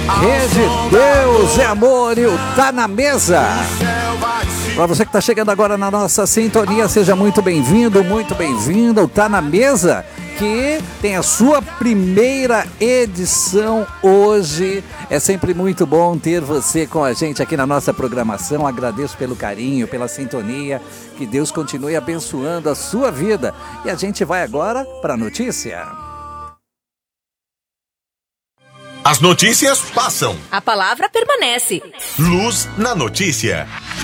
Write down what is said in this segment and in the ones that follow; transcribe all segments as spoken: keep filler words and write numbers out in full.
Rede Deus é Amor e o Tá na Mesa. Para você que está chegando agora na nossa sintonia, seja muito bem-vindo, muito bem-vinda. O Tá na Mesa, que tem a sua primeira edição hoje. É sempre muito bom ter você com a gente aqui na nossa programação. Agradeço pelo carinho, pela sintonia. Que Deus continue abençoando a sua vida. E a gente vai agora para a notícia. As notícias passam. A palavra permanece. Luz na notícia.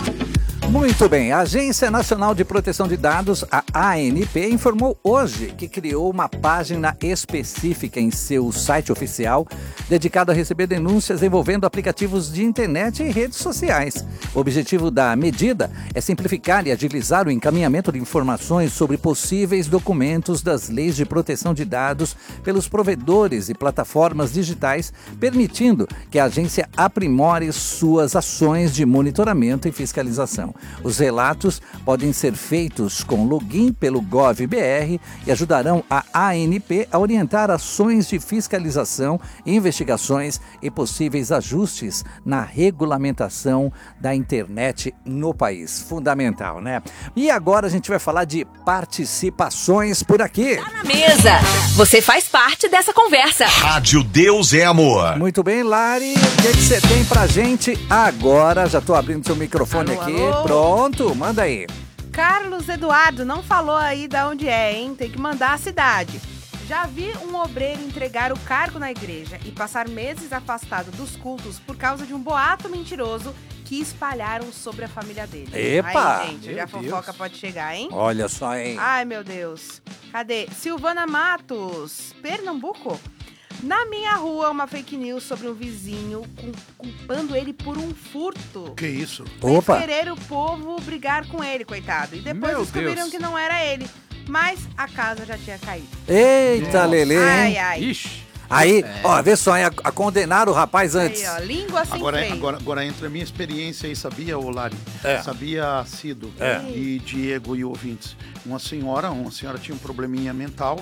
Muito bem, a Agência Nacional de Proteção de Dados, a A N P, informou hoje que criou uma página específica em seu site oficial dedicado a receber denúncias envolvendo aplicativos de internet e redes sociais. O objetivo da medida é simplificar e agilizar o encaminhamento de informações sobre possíveis documentos das leis de proteção de dados pelos provedores e plataformas digitais, permitindo que a agência aprimore suas ações de monitoramento e fiscalização. Os relatos podem ser feitos com login pelo Gov.br e ajudarão a A N P a orientar ações de fiscalização, investigações e possíveis ajustes na regulamentação da internet no país. Fundamental, né? E agora a gente vai falar de participações por aqui. Tá na mesa. Você faz parte dessa conversa. Rádio Deus é Amor. Muito bem, Lari. O que você tem pra gente agora? Já tô abrindo seu microfone alô, aqui. alô. Pronto, manda aí. Carlos Eduardo não falou aí de onde é, hein? Tem que mandar a cidade. Já vi um obreiro entregar o cargo na igreja e passar meses afastado dos cultos por causa de um boato mentiroso que espalharam sobre a família dele. Epa! Aí, gente, já a fofoca pode chegar, hein? Olha só, hein? Ai, meu Deus. Cadê? Silvana Matos, Pernambuco. Na minha rua, uma fake news sobre um vizinho culpando ele por um furto. Que isso? Sem Opa! querer o povo brigar com ele, coitado. E depois Meu descobriram Deus. que não era ele. Mas a casa já tinha caído. Eita, Lelê, Ai, hein? ai. Ixi. Aí, ó, vê só, hein, a, a condenar o rapaz antes. Aí, ó, língua sem Agora, freio. agora, agora entra a minha experiência aí, sabia, Olari? É. Sabia, Cido É. e Diego e ouvintes. Uma senhora, uma senhora tinha um probleminha mental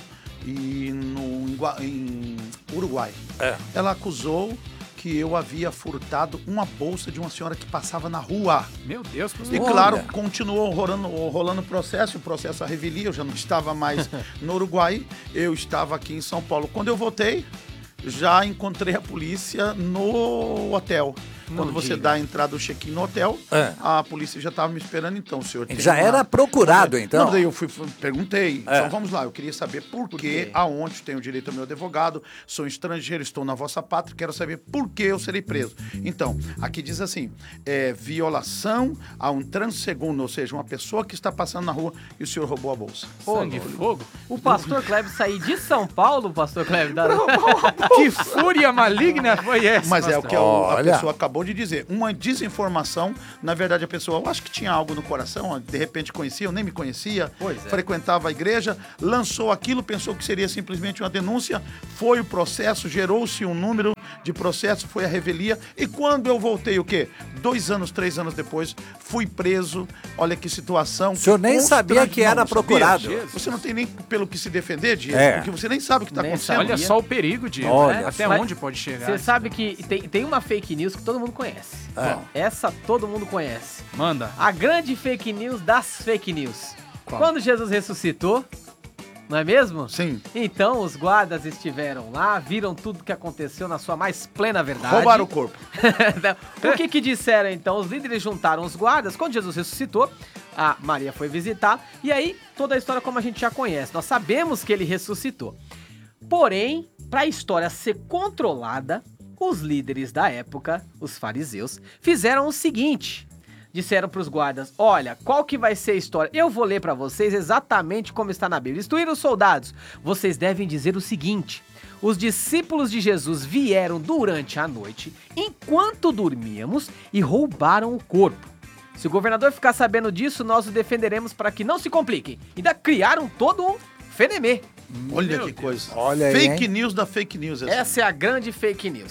e no, em, Gua- em Uruguai. É. Ela acusou que eu havia furtado uma bolsa de uma senhora que passava na rua. Meu Deus, E Olha. claro, continuou rolando, rolando o processo, o processo a revelia, eu já não estava mais no Uruguai, eu estava aqui em São Paulo. Quando eu voltei, já encontrei a polícia no hotel. Não Quando você diga. dá a entrada do check-in no hotel, É. a polícia já estava me esperando, então, o senhor tem Já uma- era procurado, então? Não, daí eu fui, fui- perguntei. É. Então vamos lá, eu queria saber por, Por quê, quê? aonde tenho direito ao meu advogado, sou estrangeiro, estou na vossa pátria, quero saber por que eu serei preso. Então, aqui diz assim, é, violação a um transegundo, ou seja, uma pessoa que está passando na rua e o senhor roubou a bolsa. sangue e fogo. O pastor Kleber sair de São Paulo, o pastor Kleber. Da... que fúria maligna foi essa? Mas é o pastor? que a, a Olha. pessoa acabou de dizer. Uma desinformação, na verdade a pessoa, eu acho que tinha algo no coração, de repente conhecia, eu nem me conhecia, Pois é. frequentava a igreja, lançou aquilo, pensou que seria simplesmente uma denúncia, foi o processo, gerou-se um número de processo, foi a revelia, e quando eu voltei, o quê? Dois anos, três anos depois, fui preso, olha que situação. O senhor nem sabia que era Não, não sabia. procurado. Você não tem nem pelo que se defender, Diego, É. porque você nem sabe o que está Nem acontecendo. Olha só o perigo, Diego. Olha né? Até só. onde pode chegar? Você isso? sabe que tem, tem uma fake news que todo mundo conhece. É. Essa todo mundo conhece. Manda. A grande fake news das fake news. Qual? Quando Jesus ressuscitou, não é mesmo? Sim. Então os guardas estiveram lá, viram tudo que aconteceu na sua mais plena verdade. Roubaram o corpo. O que que disseram então? Os líderes juntaram os guardas. Quando Jesus ressuscitou, a Maria foi visitar. E aí, toda a história como a gente já conhece. Nós sabemos que ele ressuscitou. Porém, para a história ser controlada, os líderes da época, os fariseus, fizeram o seguinte. Disseram para os guardas, olha, qual que vai ser a história? Eu vou ler para vocês exatamente como está na Bíblia. Instruíram os soldados. Vocês devem dizer o seguinte. Os discípulos de Jesus vieram durante a noite, enquanto dormíamos, e roubaram o corpo. Se o governador ficar sabendo disso, nós o defenderemos para que não se compliquem. Ainda criaram todo um fedemê. Olha Meu que Deus. coisa. Olha aí, Fake hein? news da fake news. Essa. Essa é a grande fake news.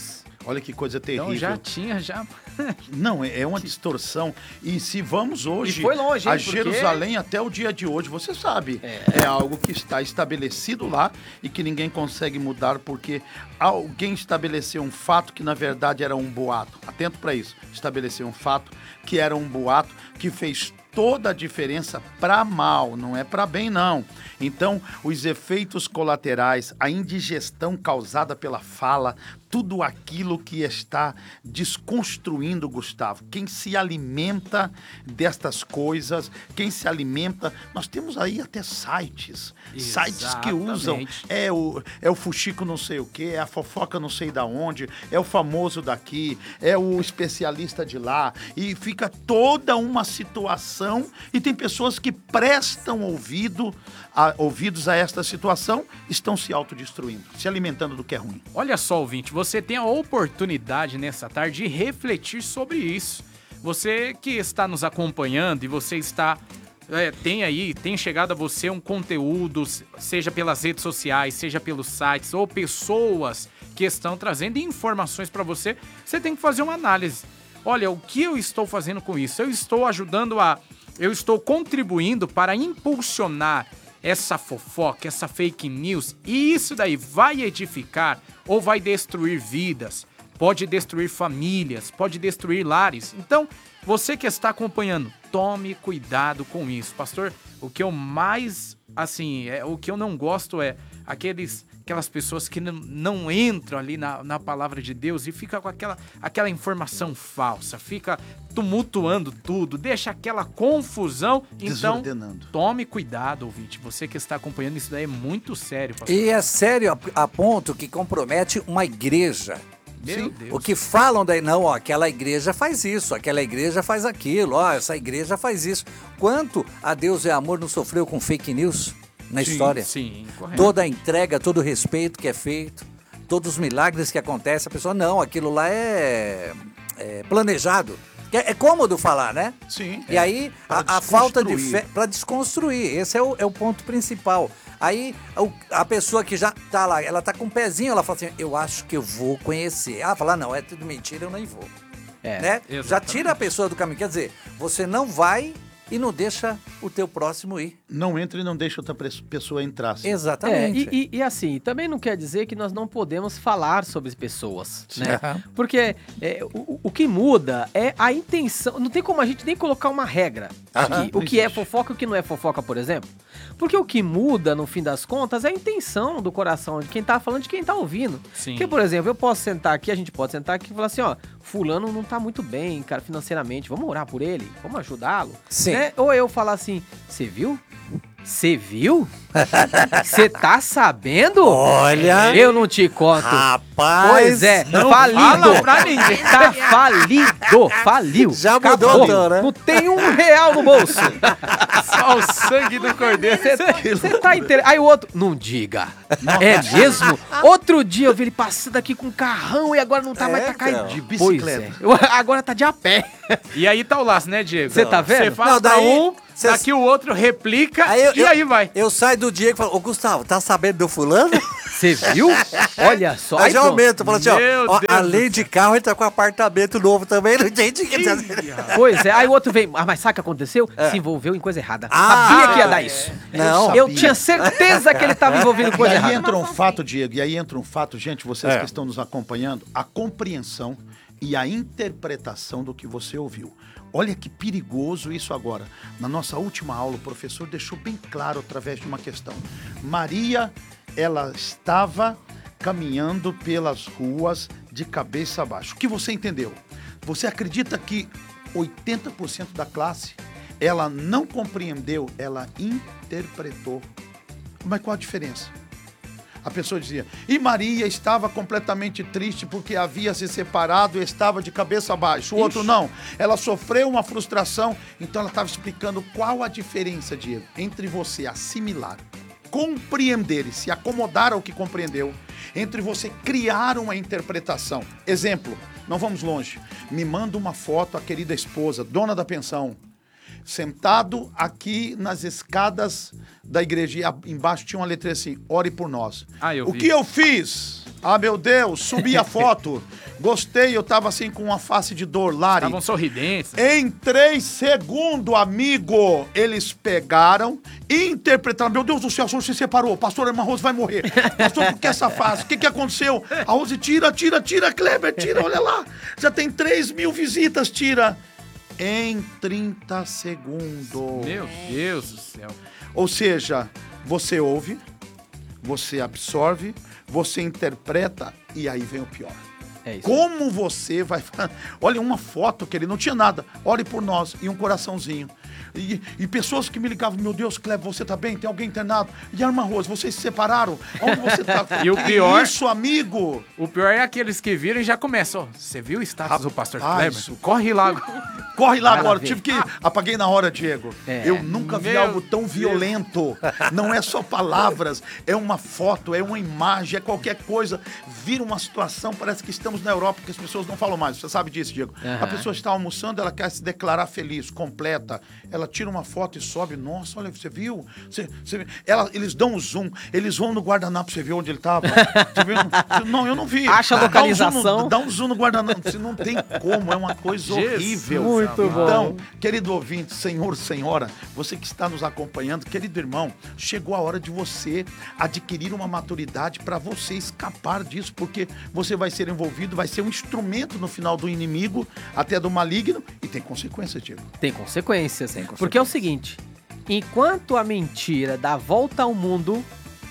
Olha que coisa terrível. Então já tinha, já... Não, é uma distorção. E se vamos hoje E foi longe, hein, a porque- Jerusalém até o dia de hoje, você sabe, é. é algo que está estabelecido lá e que ninguém consegue mudar porque alguém estabeleceu um fato que na verdade era um boato. Atento para isso. Estabeleceu um fato que era um boato que fez toda a diferença para mal, não é para bem não. Então, os efeitos colaterais, a indigestão causada pela fala, tudo aquilo que está desconstruindo, Gustavo. Quem se alimenta destas coisas, quem se alimenta... Nós temos aí até sites, Exatamente. sites que usam... É o, é o fuxico não sei o quê, é a fofoca não sei da onde, é o famoso daqui, é o especialista de lá, e fica toda uma situação, e tem pessoas que prestam ouvido, a, ouvidos a esta situação, estão se autodestruindo, se alimentando do que é ruim. Olha só, ouvinte, você tem a oportunidade nessa tarde de refletir sobre isso. Você que está nos acompanhando e você está... É, tem aí, tem chegado a você um conteúdo, seja pelas redes sociais, seja pelos sites, ou pessoas que estão trazendo informações para você, você tem que fazer uma análise. Olha, o que eu estou fazendo com isso? Eu estou ajudando a... Eu estou contribuindo para impulsionar essa fofoca, essa fake news, e isso daí vai edificar ou vai destruir vidas, pode destruir famílias, pode destruir lares. Então, você que está acompanhando, tome cuidado com isso. Pastor, o que eu mais, assim, é, o que eu não gosto é aqueles, aquelas pessoas que não, não entram ali na, na palavra de Deus e fica com aquela, aquela informação falsa, fica tumultuando tudo, deixa aquela confusão. Então, Desordenando. Tome cuidado, ouvinte. Você que está acompanhando, isso daí é muito sério, pastor. E é sério a, a ponto que compromete uma igreja. Meu Sim. Deus. O que falam daí, não, ó, aquela igreja faz isso, aquela igreja faz aquilo, ó, essa igreja faz isso. Quanto a Deus é Amor não sofreu com fake news na Sim, história? Sim, correto. Toda a entrega, todo o respeito que é feito, todos os milagres que acontecem, a pessoa, não, aquilo lá é, é planejado. É, é cômodo falar, né? Sim. E aí, a, a falta de fé, para desconstruir, esse é o, é o ponto principal. Aí, o, a pessoa que já tá lá, ela tá com um pezinho, ela fala assim, eu acho que eu vou conhecer. Ah, fala, não, é tudo mentira, eu nem vou. É, né? Já exatamente. tira a pessoa do caminho. Quer dizer, você não vai e não deixa o teu próximo ir. Não entra e não deixa outra pessoa entrar. Sim. É, Exatamente. e, e, e assim, também não quer dizer que nós não podemos falar sobre pessoas, né? Aham. Porque é, o, o que muda é a intenção. Não tem como a gente nem colocar uma regra. Aham. Que, o que é fofoca e o que não é fofoca, por exemplo. Porque o que muda, no fim das contas, é a intenção do coração de quem tá falando, de quem tá ouvindo. Sim. Porque, por exemplo, eu posso sentar aqui, a gente pode sentar aqui e falar assim, ó, fulano não tá muito bem, cara, financeiramente, vamos orar por ele, vamos ajudá-lo. Sim. Né? Ou eu falar assim, você viu? Você viu? Você tá sabendo? Olha. Eu não te conto. Rapaz. Pois é, não falido. fala pra ninguém. Tá falido, faliu. Já mudou, Acabou. então, né? Não tem um real no bolso. Só o sangue do cordeiro. Você tá inteiro. Aí o outro, não diga. É mesmo? Outro dia eu vi ele passando aqui com um carrão e agora não tá É, mais, tá caindo. então. De Pois bicicleta. é. Agora tá de a pé. E aí tá o laço, né, Diego? Você tá vendo? Você faz Não, pra daí- um, cê- daqui o outro replica Aí eu- e eu- aí vai. Eu saio do Diego e falo, ô Gustavo, tá sabendo do fulano? Você viu? Olha só. Aí já pronto. aumenta, fala assim, ó, Meu ó, Deus além do de carro, ele tá com apartamento novo também, não tem dinheiro. Pois é, aí o outro vem, ah, mas sabe o que aconteceu? Se envolveu em coisa errada. Ah, Sabia que ia dar isso. Não. Eu tinha certeza que ele tava envolvido em E coisa aí errada. entra um fato, Diego, e aí entra um fato, gente, vocês É. que estão nos acompanhando, a compreensão e a interpretação do que você ouviu. Olha que perigoso isso agora. Na nossa última aula, o professor deixou bem claro através de uma questão. Maria, ela estava caminhando pelas ruas de cabeça abaixo. O que você entendeu? Você acredita que oitenta por cento da classe, ela não compreendeu, ela interpretou. Mas qual a diferença? A pessoa dizia, e Maria estava completamente triste porque havia se separado e estava de cabeça abaixo. O outro não, ela sofreu uma frustração, então ela estava explicando qual a diferença, Diego, entre você assimilar, compreender e se acomodar ao que compreendeu, entre você criar uma interpretação. Exemplo, não vamos longe, me manda uma foto a querida esposa, dona da pensão, sentado aqui nas escadas da igreja, e embaixo tinha uma letra assim, ore por nós. Ah, eu o vi. que eu fiz? Ah, meu Deus, subi a foto. Gostei, eu tava assim com uma face de dor, Lari. Estavam sorridentes. Em três segundos, amigo, eles pegaram e interpretaram. Meu Deus do céu, o senhor se separou. Pastor Irmã Rose vai morrer. Pastor, por que essa face? O que, que aconteceu? A Rose, tira, tira, tira, Kleber, tira, olha lá. Já tem três mil visitas, tira. Em trinta segundos. Meu Deus do céu. Ou seja, você ouve, você absorve, você interpreta e aí vem o pior. É isso. Como você vai... Olha, uma foto que ele não tinha nada. Ore por nós. E um coraçãozinho. E, e pessoas que me ligavam, meu Deus, Kleber, você tá bem? Tem alguém internado? E a irmã Rose, vocês se separaram? Onde você tá? E o pior... Isso, amigo! O pior é aqueles que viram e já começam. Ó, você viu o status do pastor Rapaz, Kleber? Corre lá. Corre lá Vai lá agora. ver. Tive que... Apaguei na hora, Diego. É. Eu nunca vi Meu algo tão violento. Não é só palavras. É uma foto, é uma imagem, é qualquer coisa. Vira uma situação, parece que estamos na Europa, porque as pessoas não falam mais. Você sabe disso, Diego. Aham. A pessoa está almoçando, ela quer se declarar feliz, completa. Ela tira uma foto e sobe. Nossa, olha, você viu? Você, você viu? Ela, eles dão um zoom. Eles vão no guardanapo, você viu onde ele estava? Você viu? Não, eu não vi. Acha a Dá um zoom localização. no- Dá um zoom no guardanapo. Você não tem como, é uma coisa Jesus. horrível. Muito bom. Então, querido ouvinte, senhor, senhora, você que está nos acompanhando, querido irmão, chegou a hora de você adquirir uma maturidade para você escapar disso, porque você vai ser envolvido, vai ser um instrumento no final do inimigo, até do maligno, e tem consequências, Diego. Tem consequências. Tem consequências. Porque é o seguinte, enquanto a mentira dá volta ao mundo,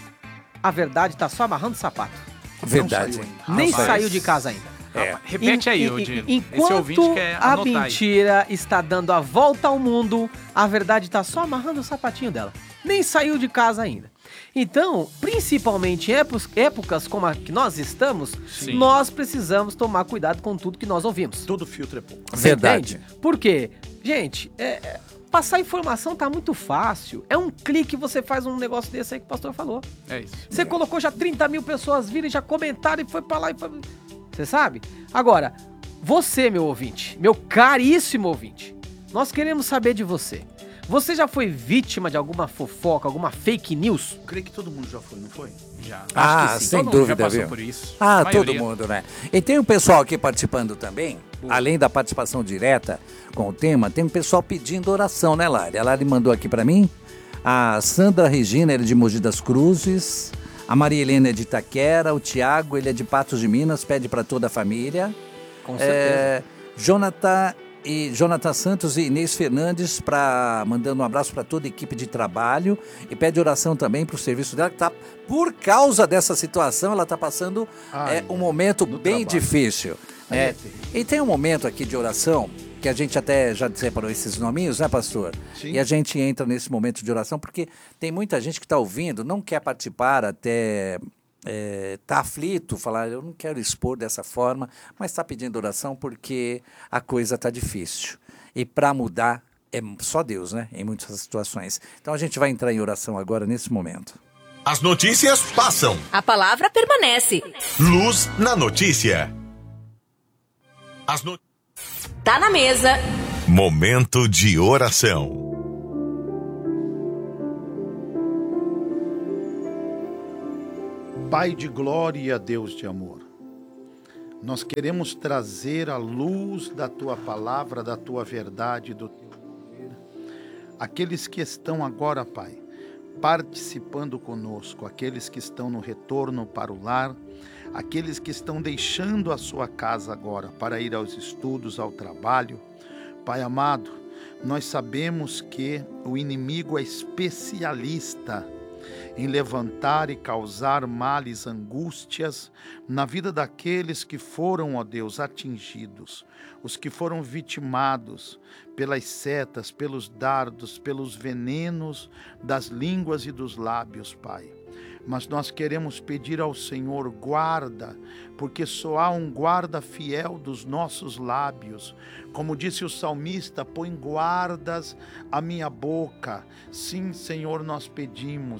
a verdade tá só amarrando o sapato. Verdade. saiu ainda. Nem Rapaz. saiu de casa ainin. É. Repete aí, En- ô en- Diego. Enquanto Esse ouvinte quer a anotar aí. mentira está dando a volta ao mundo, a verdade está só amarrando o sapatinho dela. Nem saiu de casa ainda. Então, principalmente em épos- épocas como a que nós estamos, Sim. nós precisamos tomar cuidado com tudo que nós ouvimos. Todo filtro é pouco. Você Verdade. entende? Por quê? Gente, é, é, passar informação tá muito fácil. É um clique, você faz um negócio desse aí que o pastor falou. É isso. Você colocou já trinta mil pessoas viram e já comentaram e foi pra lá e foi... Você sabe? Agora, você, meu ouvinte, meu caríssimo ouvinte, nós queremos saber de você. Você já foi vítima de alguma fofoca, alguma fake news? Eu creio que todo mundo já foi, não foi? Já. Ah, Acho que sim. sem Todo mundo dúvida, já passou viu? por isso. Ah, A todo maioria. mundo, né? E tem um pessoal aqui participando também, além da participação direta com o tema, tem um pessoal pedindo oração, né, Lari? A Lari mandou aqui pra mim, a Sandra Regina, ele é de Mogi das Cruzes, a Maria Helena é de Itaquera, o Tiago, ele é de Patos de Minas, pede pra toda a família. Com certeza. É, Jonathan e Jonathan Santos e Inês Fernandes para mandando um abraço para toda a equipe de trabalho e pede oração também para o serviço dela que tá por causa dessa situação, ela está passando Ai, é, um momento no bem trabalho. difícil. Aí É, é terrível. e tem um momento aqui de oração que a gente até já separou esses nominhos, né, pastor? Sim. E a gente entra nesse momento de oração porque tem muita gente que está ouvindo, não quer participar até é, tá aflito, falar, eu não quero expor dessa forma, mas está pedindo oração porque a coisa está difícil. E para mudar é só Deus, né? Em muitas situações. Então a gente vai entrar em oração agora nesse momento. As notícias passam. A palavra permanece. Luz na notícia. As no... Tá na mesa. Momento de oração. Pai de glória, Deus de amor, nós queremos trazer a luz da Tua palavra, da Tua verdade, do Teu poder, aqueles que estão agora, Pai, participando conosco, aqueles que estão no retorno para o lar, aqueles que estão deixando a sua casa agora para ir aos estudos, ao trabalho. Pai amado, nós sabemos que o inimigo é especialista em levantar e causar males, angústias na vida daqueles que foram, ó Deus, atingidos, os que foram vitimados pelas setas, pelos dardos, pelos venenos das línguas e dos lábios, Pai. Mas nós queremos pedir ao Senhor guarda, porque só há um guarda fiel dos nossos lábios. Como disse o salmista, põe guardas à minha boca. Sim, Senhor, nós pedimos,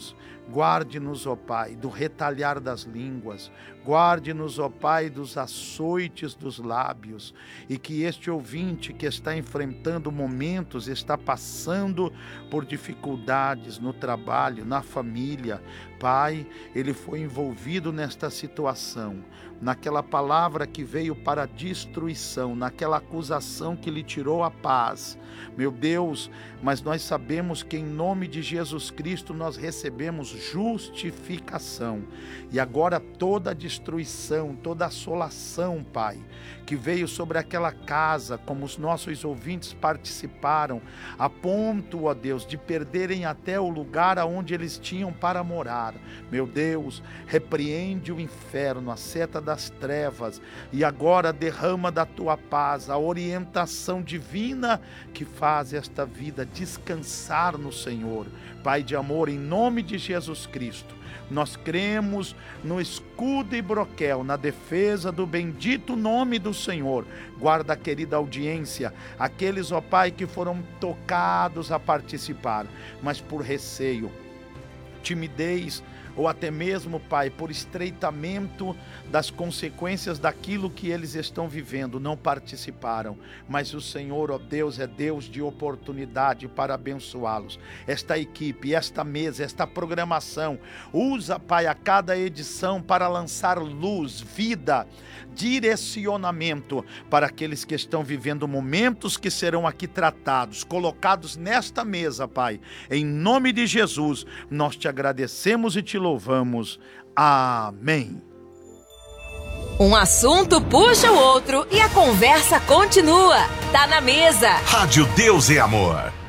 Guarde-nos, ó Pai, do retalhar das línguas. Guarde-nos, ó Pai, dos açoites dos lábios. E que este ouvinte que está enfrentando momentos, está passando por dificuldades no trabalho, na família, Pai, ele foi envolvido nesta situação, naquela palavra que veio para destruição, naquela acusação que lhe tirou a paz. Meu Deus, mas nós sabemos que em nome de Jesus Cristo nós recebemos justificação. E agora toda a destruição, toda a assolação, Pai, que veio sobre aquela casa, como os nossos ouvintes participaram, a ponto, ó Deus, de perderem até o lugar aonde eles tinham para morar. Meu Deus, repreende o inferno, a seta das trevas, e agora derrama da tua paz, a orientação divina que faz esta vida descansar no Senhor. Pai de amor, em nome de Jesus Cristo, nós cremos no escudo e broquel, na defesa do bendito nome do Senhor. Guarda a querida audiência, aqueles, ó Pai, que foram tocados a participar, mas por receio, timidez, ou até mesmo, Pai, por estreitamento das consequências daquilo que eles estão vivendo, não participaram. Mas o Senhor, ó Deus, é Deus de oportunidade para abençoá-los. Esta equipe, esta mesa, esta programação, usa, Pai, a cada edição para lançar luz, vida, direcionamento para aqueles que estão vivendo momentos que serão aqui tratados, colocados nesta mesa, Pai. Em nome de Jesus, nós te agradecemos e te louvamos. Amém. Um assunto puxa o outro e a conversa continua. Tá na mesa. Rádio Deus e Amor.